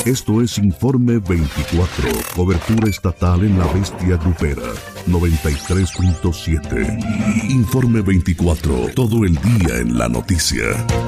Esto es Informe 24, cobertura estatal en la bestia grupera, 93.7. Informe 24, todo el día en la noticia.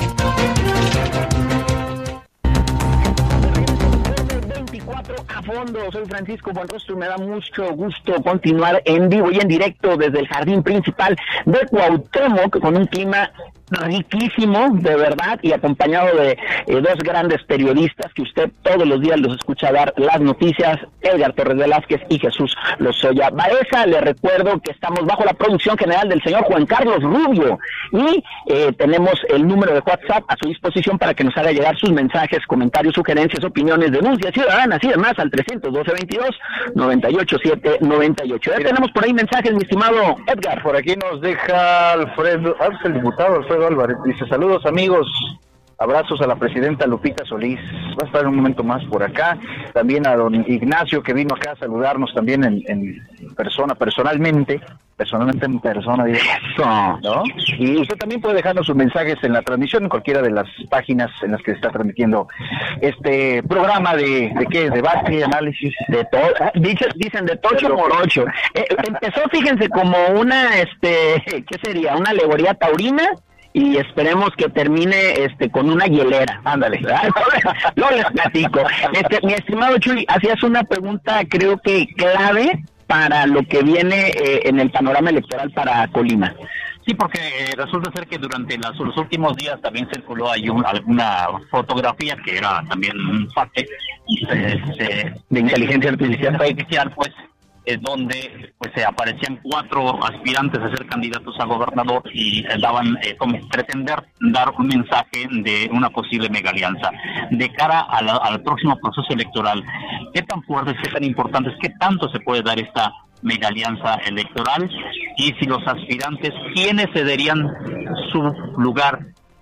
A fondo, soy Francisco Buenrostro y me da mucho gusto continuar en vivo y en directo desde el jardín principal de Cuauhtémoc con un clima riquísimo, de verdad, y acompañado de dos grandes periodistas que usted todos los días los escucha dar las noticias, Edgar Torres Velázquez y Jesús Lozoya Baeza. Le recuerdo que estamos bajo la producción general del señor Juan Carlos Rubio y tenemos el número de WhatsApp a su disposición para que nos haga llegar sus mensajes, comentarios, sugerencias, opiniones, denuncias ciudadanas y demás al 312-22-987-98. Ya tenemos por ahí mensajes, mi estimado Edgar. Por aquí nos deja Alfredo, el diputado Alfredo Álvarez, dice: saludos amigos, abrazos a la presidenta Lupita Solís, va a estar un momento más por acá, también a don Ignacio que vino acá a saludarnos también en persona, personalmente en persona, ¿no? Y usted también puede dejarnos sus mensajes en la transmisión en cualquiera de las páginas en las que se está transmitiendo este programa de qué, debate, análisis, de todo, dicen de tocho morocho. Empezó, fíjense, como una, ¿qué sería? Una alegoría taurina. Y esperemos que termine con una hielera. Ándale. No les platico. Mi estimado Chuy, hacías una pregunta, creo que clave para lo que viene en el panorama electoral para Colima. Sí, porque resulta ser que durante los últimos días también circuló ahí alguna fotografía que era también un fact de inteligencia artificial, pues, donde pues se aparecían 4 aspirantes a ser candidatos a gobernador y daban como pretender dar un mensaje de una posible mega alianza de cara al próximo proceso electoral. ¿Qué tan fuertes, qué tan importantes, qué tanto se puede dar esta mega alianza electoral? Y si los aspirantes, ¿quiénes cederían su lugar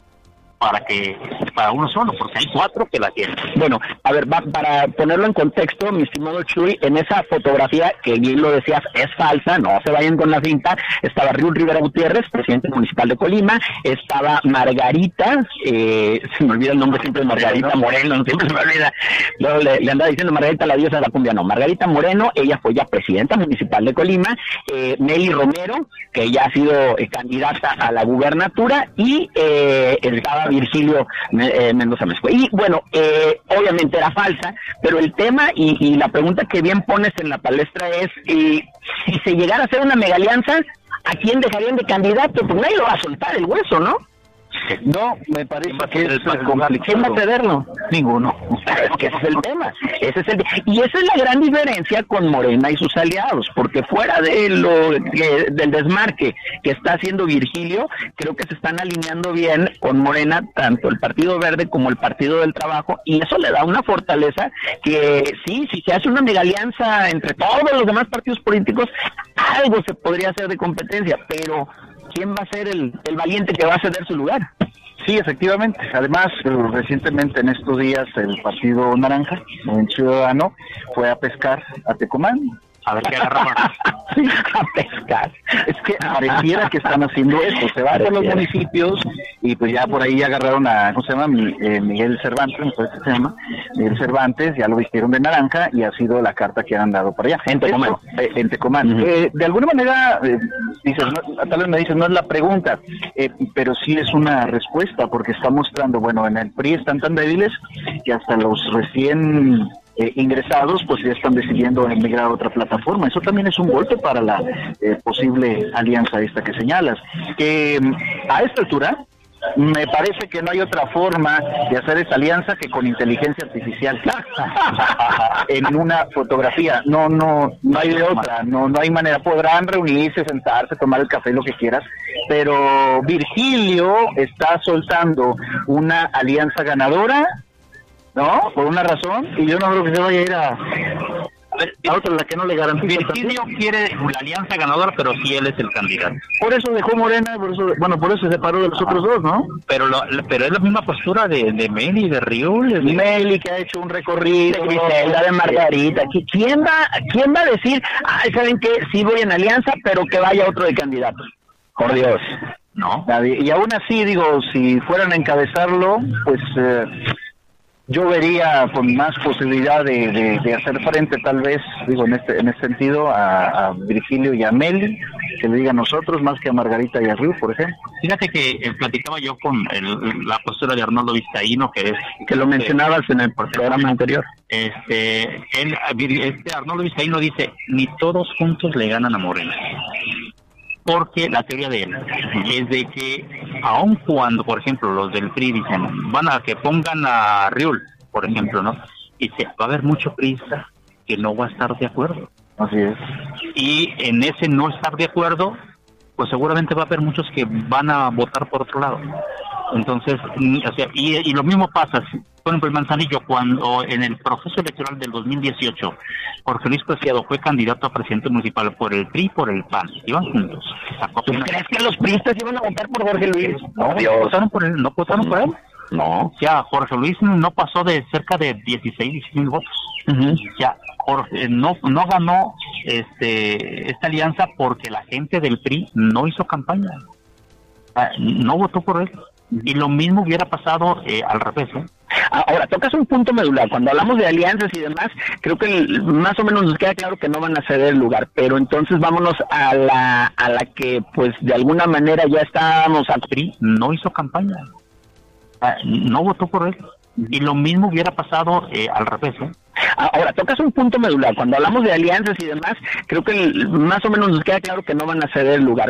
para uno solo? Porque hay 4 que la quieren. Bueno, a ver, para ponerlo en contexto, mi estimado Chuy, en esa fotografía, que bien lo decías, es falsa, no se vayan con la cinta, estaba Riul Rivera Gutiérrez, presidente municipal de Colima, estaba Margarita, se me olvida el nombre siempre, Margarita Moreno, siempre se me olvida, luego le andaba diciendo Margarita la diosa de la cumbia, no, Margarita Moreno, ella fue ya presidenta municipal de Colima, Meli Romero, que ya ha sido candidata a la gubernatura, y estaba Virgilio Mendoza Mezcua. Y bueno, obviamente era falsa, pero el tema y la pregunta que bien pones en la palestra es, si se llegara a hacer una mega alianza, ¿a quién dejarían de candidato? Pues nadie lo va a soltar el hueso, ¿no? No, me parece que es complicado. ¿Quién va a cederlo? Ninguno. Es que ese es el tema. Y esa es la gran diferencia con Morena y sus aliados, porque fuera de del desmarque que está haciendo Virgilio, creo que se están alineando bien con Morena, tanto el Partido Verde como el Partido del Trabajo, y eso le da una fortaleza que sí, si se hace una mega alianza entre todos los demás partidos políticos, algo se podría hacer de competencia, pero ¿quién va a ser el valiente que va a ceder su lugar? Sí, efectivamente. Además, recientemente en estos días el Partido Naranja, el Ciudadano, fue a pescar a Tecomán. A ver qué agarraban. Sí, a pescar. Es que pareciera que están haciendo esto. Se van por los municipios y pues ya por ahí agarraron a, ¿cómo se llama? Miguel Cervantes, no sé qué se llama. Miguel Cervantes, ya lo vistieron de naranja y ha sido la carta que han dado para allá. En Tecomán. En Tecomán. De alguna manera, dices, tal vez me dices, no es la pregunta, pero sí es una respuesta porque está mostrando, bueno, en el PRI están tan débiles que hasta los recién ingresados pues ya están decidiendo emigrar a otra plataforma. Eso también es un golpe para la posible alianza esta que señalas, que a esta altura me parece que no hay otra forma de hacer esa alianza que con inteligencia artificial en una fotografía. No hay de otra, no hay manera. Podrán reunirse, sentarse, tomar el café, lo que quieras, pero Virgilio está soltando una alianza ganadora, ¿no? Por una razón, y yo no creo que se vaya a ir a otra, la que no le garantiza. Virgilio quiere la alianza ganadora, pero sí él es el candidato. Por eso dejó Morena, por eso se separó de los otros dos, ¿no? Pero es la misma postura de Meli, de Riul. Meli, que ha hecho un recorrido. De Griselda, de Margarita. ¿Quién va a decir, saben qué, sí voy en alianza, pero que vaya otro de candidato? Por Dios. No. Nadie. Y aún así, digo, si fueran a encabezarlo, pues Yo vería con más posibilidad de hacer frente, tal vez, digo, en este sentido, a Virgilio y a Meli, que le diga a nosotros más que a Margarita y a Riu, por ejemplo. Fíjate que platicaba yo con la postura de Arnoldo Vizcaíno, que lo mencionabas en el programa anterior. Arnoldo Vizcaíno dice, ni todos juntos le ganan a Morena. Porque la teoría de él es de que, aun cuando, por ejemplo, los del PRI dicen, van a que pongan a Riul, por ejemplo, ¿no? Dice, va a haber mucho priista que no va a estar de acuerdo. Así es. Y en ese no estar de acuerdo, pues seguramente va a haber muchos que van a votar por otro lado. Entonces, o sea, y lo mismo pasa, por ejemplo, el Manzanillo, cuando en el proceso electoral del 2018, Jorge Luis Preciado fue candidato a presidente municipal por el PRI y por el PAN, iban juntos. ¿Tú crees que los priistas iban a votar por Jorge Luis? No, votaron por él, ¿no votaron por él? No. Ya, Jorge Luis no pasó de cerca de 16,000 votos. Ya, Jorge no ganó esta alianza porque la gente del PRI no hizo campaña. No votó por él. Y lo mismo hubiera pasado al revés, ¿eh? Ahora, tocas un punto medular. Cuando hablamos de alianzas y demás, creo que más o menos nos queda claro que no van a ceder el lugar, pero entonces vámonos a la que, pues, de alguna manera ya estábamos... Al PRI no hizo campaña. No votó por él. Y lo mismo hubiera pasado al revés, ¿eh? Ahora, tocas un punto medular. Cuando hablamos de alianzas y demás, creo que más o menos nos queda claro que no van a ceder el lugar,